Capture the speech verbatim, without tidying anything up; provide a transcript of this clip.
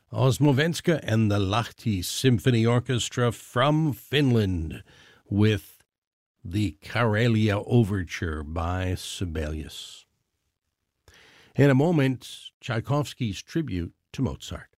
Osmovenska and the Lahti Symphony Orchestra from Finland with the Karelia Overture by Sibelius. In a moment, Tchaikovsky's tribute to Mozart.